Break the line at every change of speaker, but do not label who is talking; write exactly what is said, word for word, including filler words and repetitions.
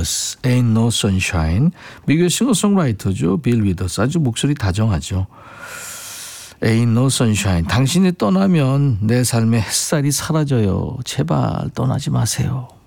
위더스, Ain't No Sunshine. 미국의 싱어송라이터죠. 빌 위더스. 아주 목소리 다정하죠. Ain't No Sunshine. 당신이 떠나면 내 삶의 햇살이 사라져요. 제발 떠나지 마세요.